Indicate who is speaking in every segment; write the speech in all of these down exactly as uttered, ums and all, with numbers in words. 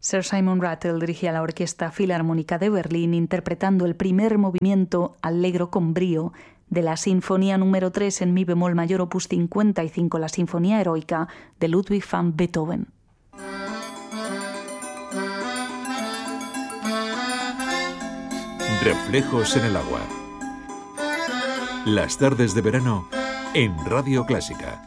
Speaker 1: Sir Simon Rattle dirigía la Orquesta Filarmónica de Berlín interpretando el primer movimiento allegro con brío de la Sinfonía número tres en mi bemol mayor opus cincuenta y cinco, la Sinfonía Heroica de Ludwig van Beethoven.
Speaker 2: Reflejos en el agua. Las tardes de verano en Radio Clásica.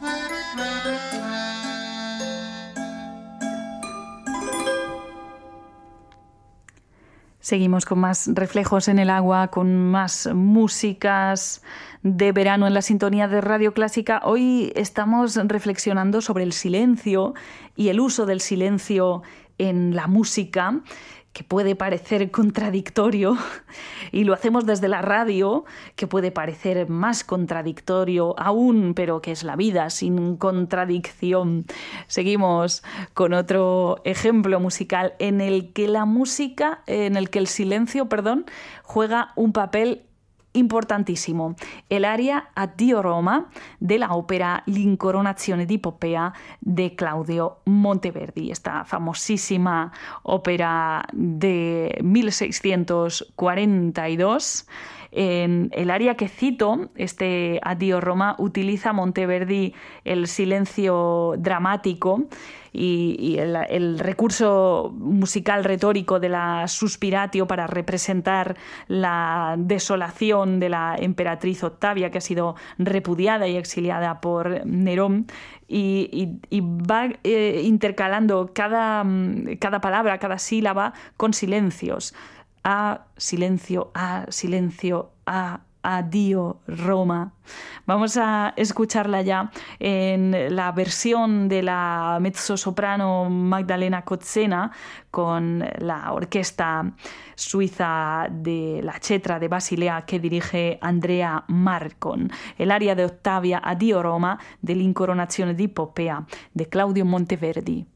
Speaker 1: Seguimos con más reflejos en el agua, con más músicas de verano en la sintonía de Radio Clásica. Hoy estamos reflexionando sobre el silencio y el uso del silencio en la música, que puede parecer contradictorio, y lo hacemos desde la radio, que puede parecer más contradictorio aún, pero que es la vida sin contradicción. Seguimos con otro ejemplo musical en el que la música, en el que el silencio, perdón, juega un papel importantísimo. El aria Addio Roma de la ópera L'Incoronazione di Poppea de Claudio Monteverdi, esta famosísima ópera de mil seiscientos cuarenta y dos. En el aria que cito, este Addio Roma, utiliza Monteverdi el silencio dramático y, y el, el recurso musical retórico de la suspiratio para representar la desolación de la emperatriz Octavia, que ha sido repudiada y exiliada por Nerón, y, y, y va eh, intercalando cada, cada palabra, cada sílaba con silencios. A, silencio, a, silencio, a, addio, Roma. Vamos a escucharla ya en la versión de la mezzosoprano Magdalena Kotzena con la orquesta suiza de la Cetra de Basilea que dirige Andrea Marcon. El aria de Octavia Addio Roma de l'Incoronazione di Poppea de Claudio Monteverdi.